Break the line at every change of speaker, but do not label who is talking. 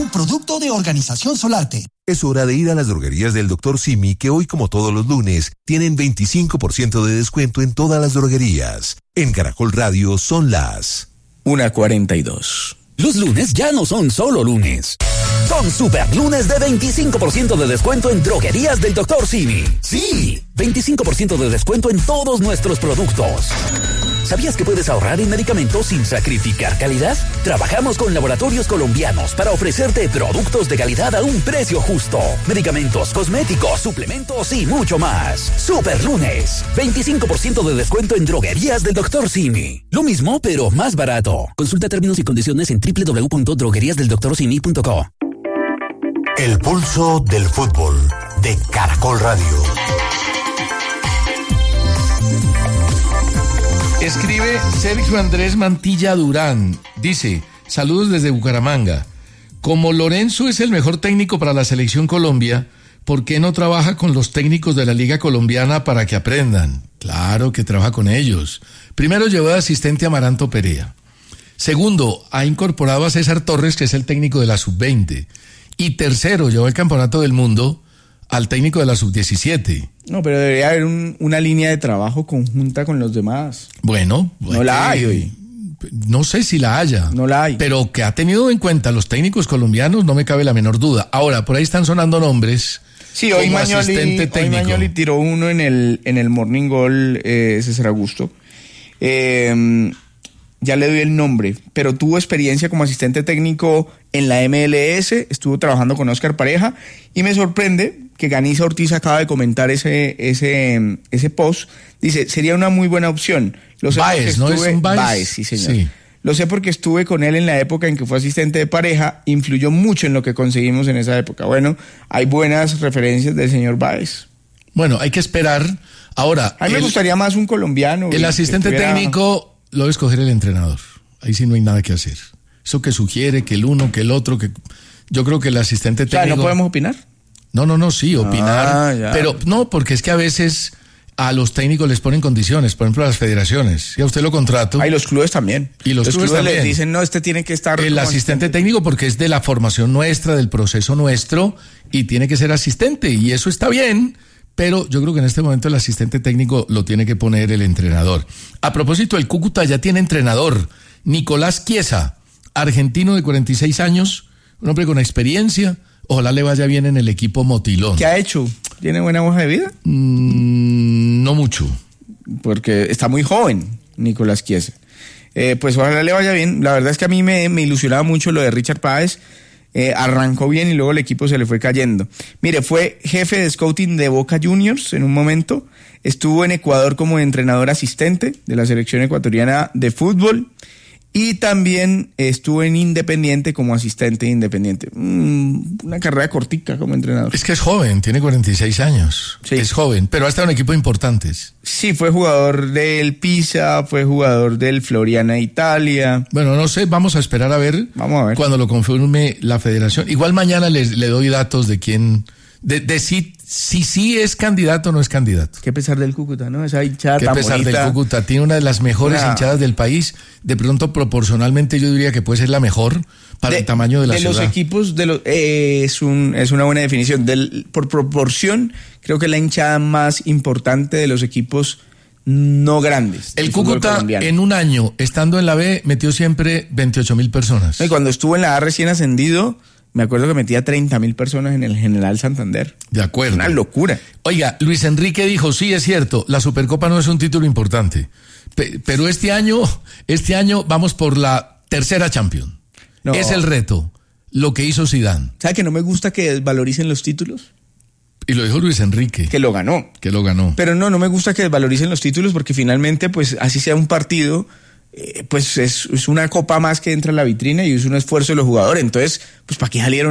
un producto de Organización Solarte.
Es hora de ir a las droguerías del Dr. Simi, que hoy, como todos los lunes, tienen 25% de descuento en todas las droguerías. En Caracol Radio son las
1:42.
Los lunes ya no son solo lunes. Son super lunes de 25% de descuento en droguerías del Dr. Simi. Sí, 25% de descuento en todos nuestros productos. ¿Sabías que puedes ahorrar en medicamentos sin sacrificar calidad? Trabajamos con laboratorios colombianos para ofrecerte productos de calidad a un precio justo. Medicamentos, cosméticos, suplementos y mucho más. Super lunes, 25% de descuento en droguerías del Dr. Simi. Lo mismo, pero más barato. Consulta términos y condiciones en www.drogueriasdeldoctorsimi.co.
El pulso del fútbol de Caracol Radio.
Escribe Sergio Andrés Mantilla Durán. Dice, saludos desde Bucaramanga. Como Lorenzo es el mejor técnico para la selección Colombia, ¿por qué no trabaja con los técnicos de la Liga Colombiana para que aprendan? Claro que trabaja con ellos. Primero llevó de asistente a Amaranto Perea. Segundo, ha incorporado a César Torres, que es el técnico de la Sub-20. Y tercero, llevó el Campeonato del Mundo al técnico de la Sub-17.
No, pero debería haber una línea de trabajo conjunta con los demás.
Bueno,
no la hay hoy.
No sé si la haya.
No la hay.
Pero que ha tenido en cuenta los técnicos colombianos, no me cabe la menor duda. Ahora, por ahí están sonando nombres.
Sí, hoy Mañoli tiró uno en el Morning Goal, César Augusto. Ya le doy el nombre, pero tuvo experiencia como asistente técnico en la MLS, estuvo trabajando con Oscar Pareja, y me sorprende que Ganiza Ortiz acaba de comentar ese post. Dice, sería una muy buena opción.
Baez, ¿no es un Baez?
Baez, sí, señor.
Sí.
Lo sé porque estuve con él en la época en que fue asistente de Pareja, influyó mucho en lo que conseguimos en esa época. Bueno, hay buenas referencias del señor Baez.
Bueno, hay que esperar. Ahora,
a mí me gustaría más un colombiano.
El asistente técnico lo debe escoger el entrenador. Ahí sí no hay nada que hacer. Eso que sugiere, que el uno, que el otro, que yo creo que el asistente técnico...
O sea, ¿no podemos opinar?
No, sí, opinar.
Ya.
Pero no, porque es que a veces a los técnicos les ponen condiciones, por ejemplo a las federaciones. Si a usted lo contrato...
Y los clubes también.
Y los clubes también.
Les dicen, no, este tiene que estar...
El asistente técnico porque es de la formación nuestra, del proceso nuestro, y tiene que ser asistente, y eso está bien, pero yo creo que en este momento el asistente técnico lo tiene que poner el entrenador. A propósito, el Cúcuta ya tiene entrenador, Nicolás Chiesa, argentino de 46 años, un hombre con experiencia, ojalá le vaya bien en el equipo Motilón.
¿Qué ha hecho? ¿Tiene buena hoja de vida?
No mucho.
Porque está muy joven, Nicolás Chiesa. Pues ojalá le vaya bien. La verdad es que a mí me ilusionaba mucho lo de Richard Páez. Arrancó bien y luego el equipo se le fue cayendo. Mire, fue jefe de scouting de Boca Juniors en un momento. Estuvo en Ecuador como entrenador asistente de la selección ecuatoriana de fútbol. Y también estuvo en Independiente como asistente de Independiente. Una carrera cortica como entrenador.
Es que es joven, tiene 46 años. Sí. Es joven, pero ha estado en equipos importantes.
Sí, fue jugador del Pisa, fue jugador del Floriana Italia.
Bueno, no sé, vamos a esperar a ver.
Vamos a ver.
Cuando lo confirme la federación. Igual mañana le doy datos de quién... De si sí es candidato o no es candidato.
Qué pesar del Cúcuta, ¿no? Esa hinchada tan bonita.
Qué pesar del Cúcuta. Tiene una de las mejores hinchadas del país. De pronto, proporcionalmente, yo diría que puede ser la mejor para el tamaño de la ciudad.
De los equipos, es una buena definición. Por proporción, creo que es la hinchada más importante de los equipos no grandes.
El Cúcuta, en un año, estando en la B, metió siempre 28,000 personas.
Y cuando estuvo en la A recién ascendido... Me acuerdo que metía 30,000 personas en el General Santander.
De acuerdo.
Una locura.
Oiga, Luis Enrique dijo, sí, es cierto, la Supercopa no es un título importante, pero este año vamos por la tercera Champions. No. Es el reto, lo que hizo Zidane.
¿Sabe que no me gusta que desvaloricen los títulos?
Y lo dijo Luis Enrique.
Que lo ganó. Pero no me gusta que desvaloricen los títulos porque finalmente, pues, así sea un partido... pues es una copa más que entra en la vitrina y es un esfuerzo de los jugadores. Entonces, pues ¿para qué salieron